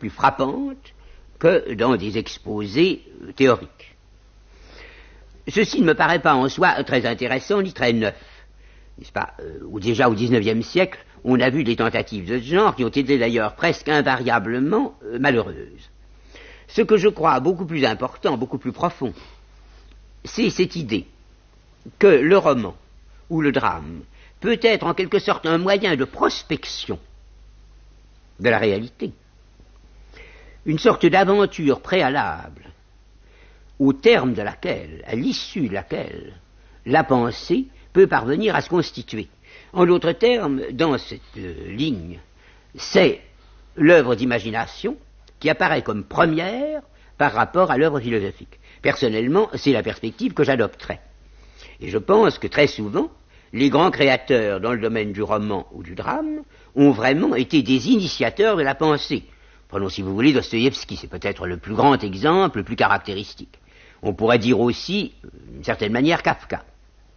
plus frappantes que dans des exposés théoriques. Ceci ne me paraît pas en soi très intéressant ni très neuf, n'est-ce pas? Déjà au XIXe siècle, on a vu des tentatives de ce genre qui ont été d'ailleurs presque invariablement malheureuses. Ce que je crois beaucoup plus important, beaucoup plus profond, c'est cette idée que le roman ou le drame peut être en quelque sorte un moyen de prospection de la réalité, une sorte d'aventure préalable au terme de laquelle, à l'issue de laquelle, la pensée peut parvenir à se constituer. En d'autres termes, dans cette ligne, c'est l'œuvre d'imagination qui apparaît comme première par rapport à l'œuvre philosophique. Personnellement, c'est la perspective que j'adopterais. Et je pense que très souvent, les grands créateurs dans le domaine du roman ou du drame ont vraiment été des initiateurs de la pensée. Prenons, si vous voulez, Dostoïevski, c'est peut-être le plus grand exemple, le plus caractéristique. On pourrait dire aussi, d'une certaine manière, Kafka.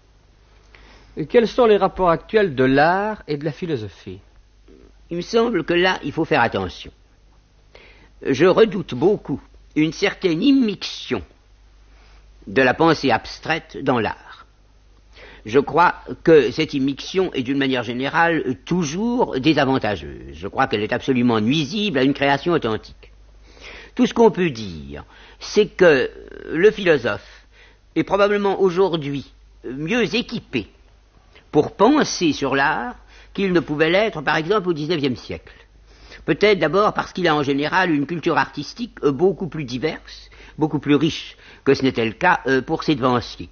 Quels sont les rapports actuels de l'art et de la philosophie? Il me semble que là, il faut faire attention. Je redoute beaucoup une certaine immixtion de la pensée abstraite dans l'art. Je crois que cette immixtion est d'une manière générale toujours désavantageuse. Je crois qu'elle est absolument nuisible à une création authentique. Tout ce qu'on peut dire, c'est que le philosophe est probablement aujourd'hui mieux équipé pour penser sur l'art qu'il ne pouvait l'être, par exemple, au XIXe siècle. Peut-être d'abord parce qu'il a en général une culture artistique beaucoup plus diverse, beaucoup plus riche que ce n'était le cas pour ses devanciers.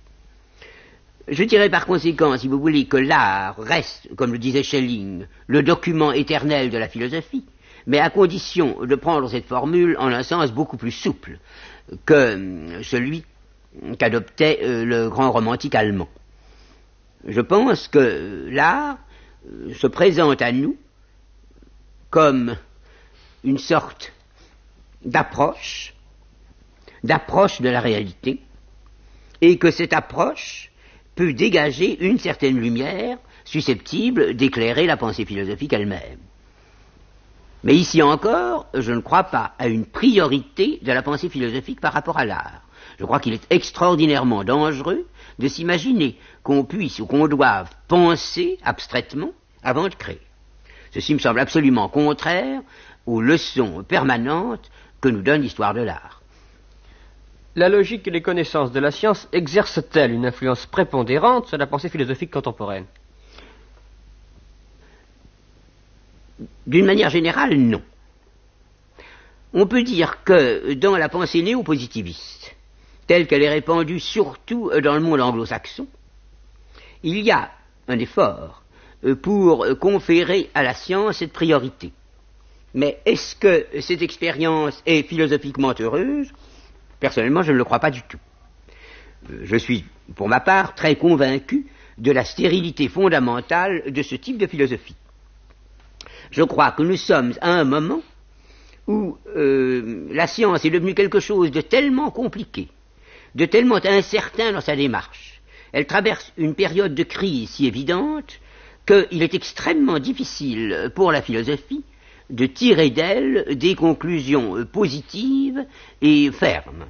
Je dirais par conséquent, si vous voulez, que l'art reste, comme le disait Schelling, le document éternel de la philosophie, mais à condition de prendre cette formule en un sens beaucoup plus souple que celui qu'adoptait le grand romantique allemand. Je pense que l'art se présente à nous comme une sorte d'approche de la réalité, et que cette approche peut dégager une certaine lumière susceptible d'éclairer la pensée philosophique elle-même. Mais ici encore, je ne crois pas à une priorité de la pensée philosophique par rapport à l'art. Je crois qu'il est extraordinairement dangereux de s'imaginer qu'on puisse ou qu'on doive penser abstraitement avant de créer. Ceci me semble absolument contraire aux leçons permanentes que nous donne l'histoire de l'art. La logique et les connaissances de la science exercent-elles une influence prépondérante sur la pensée philosophique contemporaine? D'une manière générale, non. On peut dire que dans la pensée néo-positiviste, telle qu'elle est répandue surtout dans le monde anglo-saxon, il y a un effort pour conférer à la science cette priorité. Mais est-ce que cette expérience est philosophiquement heureuse? Personnellement, je ne le crois pas du tout. Je suis, pour ma part, très convaincu de la stérilité fondamentale de ce type de philosophie. Je crois que nous sommes à un moment où la science est devenue quelque chose de tellement compliqué, de tellement incertain dans sa démarche. Elle traverse une période de crise si évidente qu'il est extrêmement difficile pour la philosophie de tirer d'elle des conclusions positives et fermes.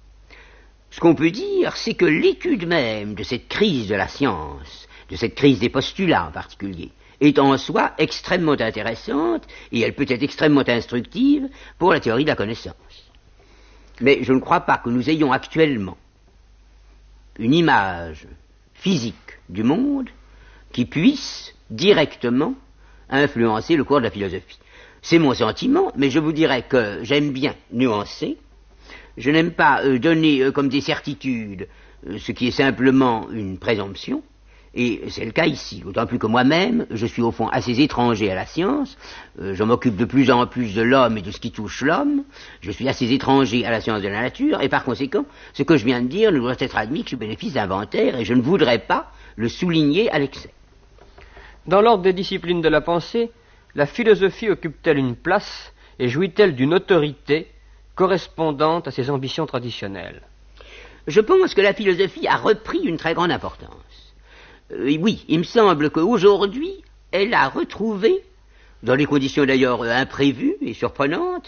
Ce qu'on peut dire, c'est que l'étude même de cette crise de la science, de cette crise des postulats en particulier, est en soi extrêmement intéressante et elle peut être extrêmement instructive pour la théorie de la connaissance. Mais je ne crois pas que nous ayons actuellement une image physique du monde qui puisse directement influencer le cours de la philosophie. C'est mon sentiment, mais je vous dirais que j'aime bien nuancer. Je n'aime pas donner comme des certitudes ce qui est simplement une présomption, et c'est le cas ici, d'autant plus que moi-même, je suis au fond assez étranger à la science, je m'occupe de plus en plus de l'homme et de ce qui touche l'homme, je suis assez étranger à la science de la nature, et par conséquent, ce que je viens de dire ne doit être admis que sous bénéfice d'inventaire, et je ne voudrais pas le souligner à l'excès. Dans l'ordre des disciplines de la pensée, la philosophie occupe-t-elle une place et jouit-elle d'une autorité correspondante à ses ambitions traditionnelles? Je pense que la philosophie a repris une très grande importance. Oui, il me semble qu'aujourd'hui, elle a retrouvé, dans des conditions d'ailleurs imprévues et surprenantes,